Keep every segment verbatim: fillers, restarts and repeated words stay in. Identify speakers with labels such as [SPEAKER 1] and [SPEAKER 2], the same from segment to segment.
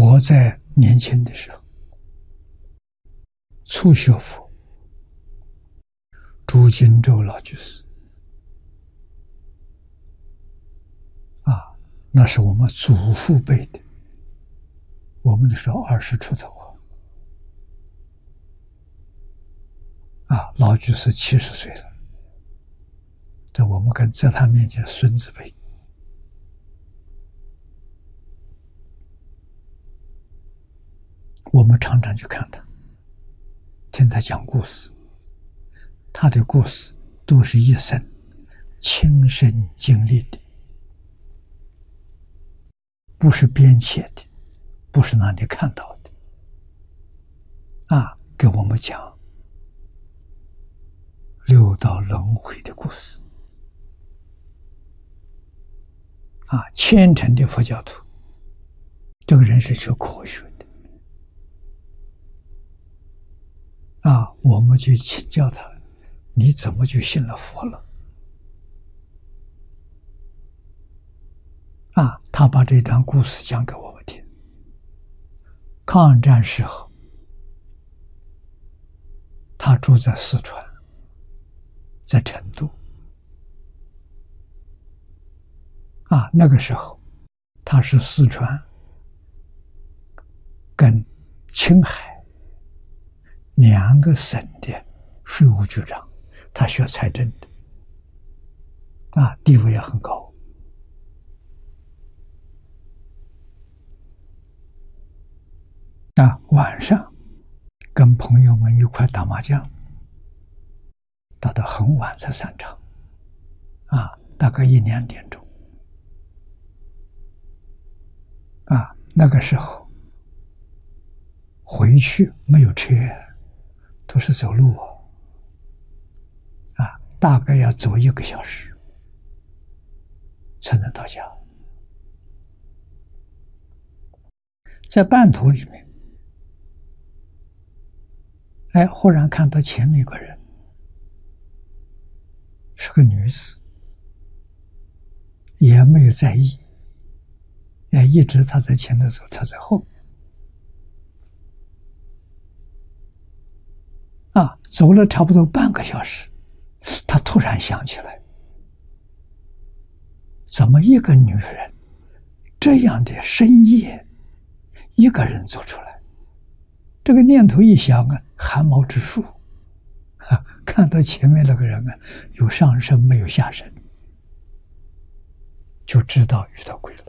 [SPEAKER 1] 我在年轻的时候，初学佛，朱金洲老居士啊，那是我们祖父辈的，我们那时候二十出头啊，啊，老居士七十岁了，这我们跟在他面前孙子辈。我们常常去看他，听他讲故事，他的故事都是一生亲身经历的，不是编写的，不是哪里看到的啊，给我们讲六道轮回的故事啊，虔诚的佛教徒，这个人是学科学的啊，我们就请教他，你怎么就信了佛了？啊，他把这段故事讲给我们听。抗战时候，他住在四川，在成都。啊，那个时候，他是四川跟青海两个省的税务局长，他学财政的，啊，地位也很高。啊，晚上跟朋友们一块打麻将，打到很晚才散场，啊，大概一两点钟。啊，那个时候回去没有车，都是走路啊，大概要走一个小时才能到家。在半途里面，哎，忽然看到前面一个人，是个女子，也没有在意，哎，一直她在前头走，她在后面。啊，走了差不多半个小时，他突然想起来，怎么一个女人这样的深夜一个人走出来？这个念头一想啊，汗毛直竖啊！看到前面那个人啊，有上身没有下身，就知道遇到鬼了。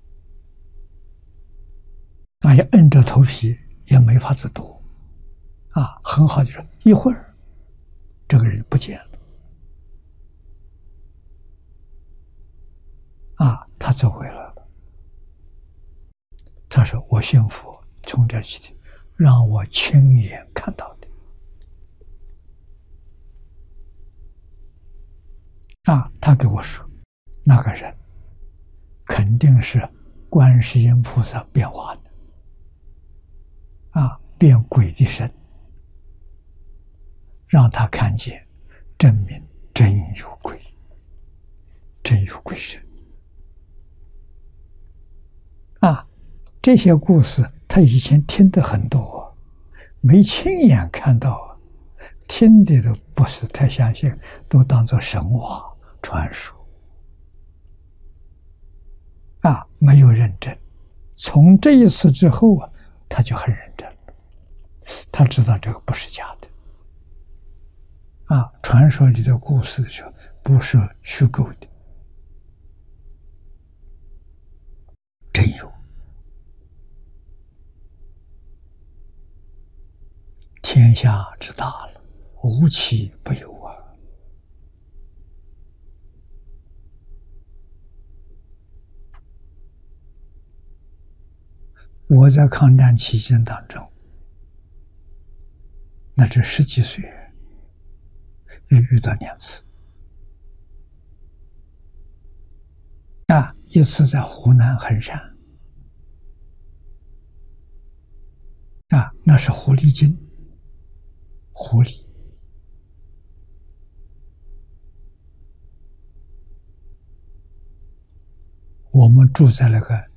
[SPEAKER 1] 那也硬着头皮也没法子躲。啊，很好，就是一会儿，这个人不见了。啊，他走回来了。他说：“我信佛，从这起让我亲眼看到的。”啊，他给我说，那个人肯定是观世音菩萨变化的，啊，变鬼的身。让他看见，证明真有鬼，真有鬼神啊！这些故事他以前听的很多，没亲眼看到，听的都不是太相信，都当作神话传说啊，没有认真。从这一次之后啊，他就很认真了，他知道这个不是假的。啊，传说里的故事的时候，不是虚构的，真有。天下之大了，无奇不有啊！我在抗战期间当中，那是十几岁。也遇到两次，啊，一次在湖南衡山，啊，那是狐狸精，狐狸，我们住在那个